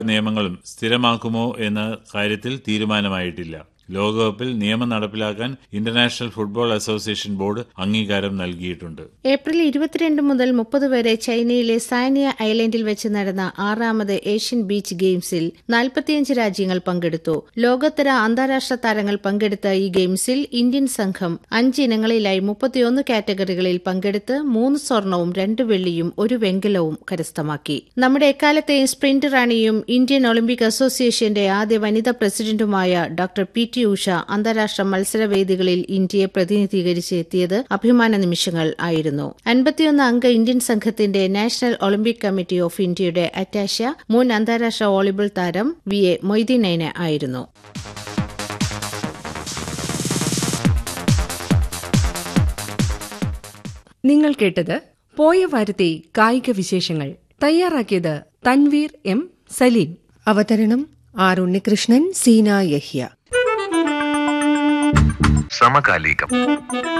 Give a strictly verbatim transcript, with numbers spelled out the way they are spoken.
നിയമങ്ങളും സ്ഥിരമാക്കുമോ എന്ന കാര്യത്തിൽ തീരുമാനമായിട്ടില്ല. ലോകകപ്പിൽ നിയമം നടപ്പിലാക്കാൻ ഇന്റർനാഷണൽ ഫുട്ബോൾ അസോസിയേഷൻ ബോർഡ് അംഗീകാരം നൽകിയിട്ടുണ്ട്. ഏപ്രിൽ ഇരുപത്തിരണ്ട് മുതൽ മുപ്പത് വരെ ചൈനയിലെ സാനിയ ഐലൻഡിൽ വെച്ച് നടന്ന ആറാമത് ഏഷ്യൻ ബീച്ച് ഗെയിംസിൽ നാൽപ്പത്തിയഞ്ച് രാജ്യങ്ങൾ പങ്കെടുത്തു. ലോകോത്തര അന്താരാഷ്ട്ര താരങ്ങൾ പങ്കെടുത്ത ഈ ഗെയിംസിൽ ഇന്ത്യൻ സംഘം അഞ്ച് ഇനങ്ങളിലായി മുപ്പത്തിയൊന്ന് കാറ്റഗറികളിൽ പങ്കെടുത്ത് മൂന്ന് സ്വർണവും രണ്ട് വെള്ളിയും ഒരു വെങ്കലവും കരസ്ഥമാക്കി. നമ്മുടെ എക്കാലത്തെയും സ്പ്രിന്റ് റാണിയും ഇന്ത്യൻ ഒളിമ്പിക് അസോസിയേഷന്റെ ആദ്യ വനിതാ പ്രസിഡന്റുമായ ഡോക്ടർ പി ടി ഉഷ അന്താരാഷ്ട്ര മത്സരവേദികളിൽ ഇന്ത്യയെ പ്രതിനിധീകരിച്ച് എത്തിയത് അഭിമാന നിമിഷങ്ങൾ ആയിരുന്നു. അൻപത്തിയൊന്ന് അംഗ ഇന്ത്യൻ സംഘത്തിന്റെ നാഷണൽ ഒളിമ്പിക് കമ്മിറ്റി ഓഫ് ഇന്ത്യയുടെ അറ്റാഷ മുൻ അന്താരാഷ്ട്ര വോളിബോൾ താരം വി എ മൊയ്തീൻ ആയിരുന്നു. നിങ്ങൾ കേട്ടത് പോയ വാരത്തെ കായിക വിശേഷങ്ങൾ. തയ്യാറാക്കിയത് തൻവീർ എം സലീം. അവതരണം ആർ ഉണ്ണികൃഷ്ണൻ, സീന യഹ്യ. സമകാലികം.